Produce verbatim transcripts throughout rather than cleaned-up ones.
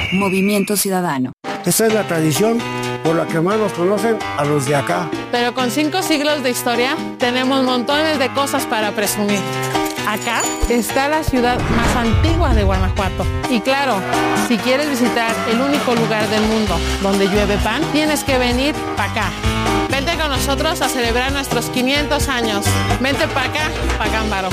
Movimiento Ciudadano. Esa es la tradición por la que más nos conocen a los de acá. Pero con cinco siglos de historia, tenemos montones de cosas para presumir. Acá está la ciudad más antigua de Guanajuato. Y claro, si quieres visitar el único lugar del mundo donde llueve pan, tienes que venir para acá. Vente con nosotros a celebrar nuestros quinientos años. Vente para acá, pa' Cámbaro.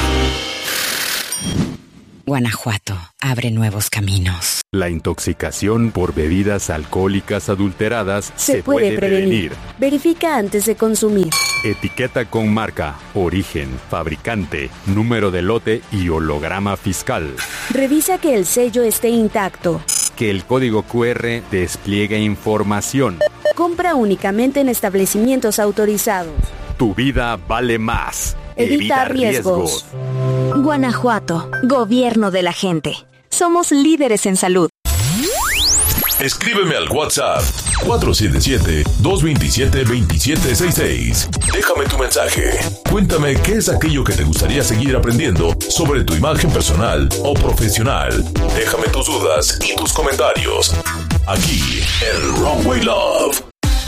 Guanajuato abre nuevos caminos. La intoxicación por bebidas alcohólicas adulteradas se, se puede, puede prevenir. prevenir. Verifica antes de consumir. Etiqueta con marca, origen, fabricante, número de lote y holograma fiscal. Revisa que el sello esté intacto. Que el código cu erre despliegue información. Compra únicamente en establecimientos autorizados. Tu vida vale más. Evita, Evita riesgos. riesgos. Guanajuato, gobierno de la gente. Somos líderes en salud. Escríbeme al WhatsApp cuatro siete siete, dos dos siete, dos siete seis seis. Déjame tu mensaje. Cuéntame qué es aquello que te gustaría seguir aprendiendo sobre tu imagen personal o profesional. Déjame tus dudas y tus comentarios. Aquí, en Runway Love.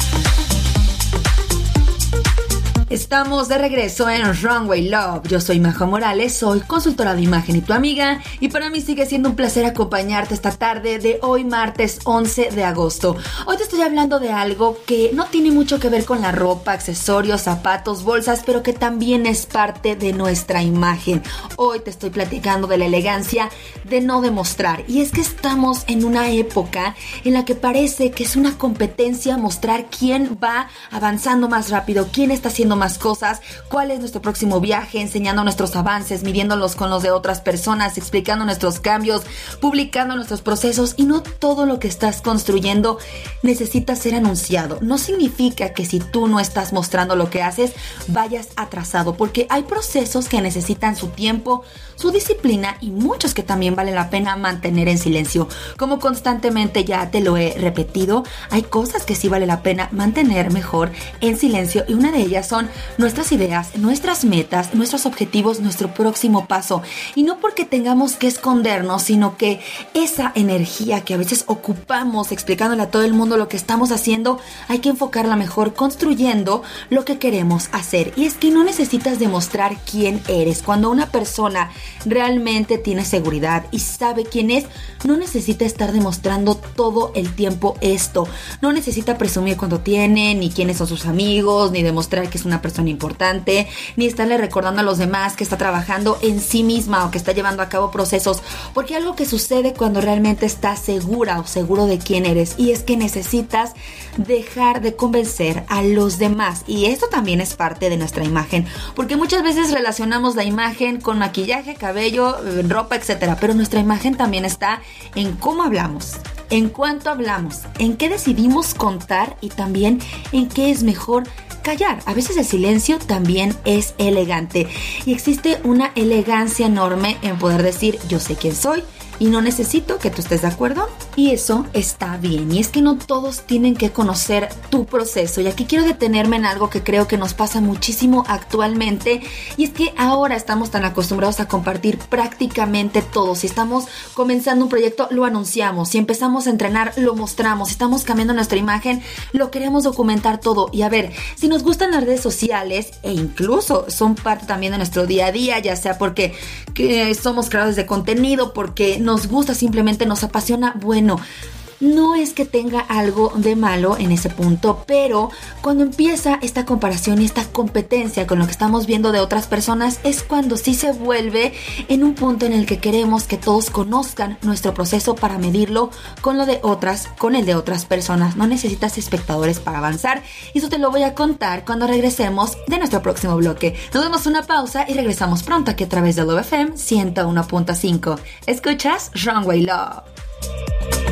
Estamos de regreso en Runway Love. Yo soy Majo Morales, soy consultora de imagen y tu amiga, y para mí sigue siendo un placer acompañarte esta tarde de hoy martes once de agosto. Hoy te estoy hablando de algo que no tiene mucho que ver con la ropa, accesorios, zapatos, bolsas, pero que también es parte de nuestra imagen. Hoy te estoy platicando de la elegancia de no demostrar, y es que estamos en una época en la que parece que es una competencia mostrar quién va avanzando más rápido, quién está haciendo más cosas, cuál es nuestro próximo viaje, enseñando nuestros avances, midiéndolos con los de otras personas, explicando nuestros cambios, publicando nuestros procesos, y no todo lo que estás construyendo necesita ser anunciado. No significa que si tú no estás mostrando lo que haces, vayas atrasado, porque hay procesos que necesitan su tiempo, su disciplina, y muchos que también vale la pena mantener en silencio. Como constantemente ya te lo he repetido, hay cosas que sí vale la pena mantener mejor en silencio, y una de ellas son nuestras ideas, nuestras metas, nuestros objetivos, nuestro próximo paso. Y no porque tengamos que escondernos, sino que esa energía que a veces ocupamos explicándole a todo el mundo lo que estamos haciendo, hay que enfocarla mejor construyendo lo que queremos hacer. Y es que no necesitas demostrar quién eres. Cuando una persona realmente tiene seguridad y sabe quién es, no necesita estar demostrando todo el tiempo esto. No necesita presumir cuánto tiene, ni quiénes son sus amigos, ni demostrar que es una persona importante, ni estarle recordando a los demás que está trabajando en sí misma o que está llevando a cabo procesos, porque algo que sucede cuando realmente estás segura o seguro de quién eres, y es que necesitas dejar de convencer a los demás. Y esto también es parte de nuestra imagen, porque muchas veces relacionamos la imagen con maquillaje, cabello, ropa, etcétera, pero nuestra imagen también está en cómo hablamos, en cuánto hablamos, en qué decidimos contar, y también en qué es mejor callar. A veces el silencio también es elegante, y existe una elegancia enorme en poder decir yo sé quién soy y no necesito que tú estés de acuerdo, y eso está bien. Y es que no todos tienen que conocer tu proceso, y aquí quiero detenerme en algo que creo que nos pasa muchísimo actualmente, y es que ahora estamos tan acostumbrados a compartir prácticamente todo. Si estamos comenzando un proyecto, lo anunciamos. Si empezamos a entrenar, lo mostramos. Si estamos cambiando nuestra imagen, lo queremos documentar todo. Y a ver, si nos gustan las redes sociales, e incluso son parte también de nuestro día a día, ya sea porque que somos creadores de contenido, porque nos gusta, simplemente nos apasiona, bueno, no es que tenga algo de malo en ese punto, pero cuando empieza esta comparación y esta competencia con lo que estamos viendo de otras personas, es cuando sí se vuelve en un punto en el que queremos que todos conozcan nuestro proceso para medirlo con lo de otras, con el de otras personas. No necesitas espectadores para avanzar, y eso te lo voy a contar cuando regresemos de nuestro próximo bloque. Nos damos una pausa y regresamos pronto aquí a través de Love F M ciento uno punto cinco. Escuchas Runway Love.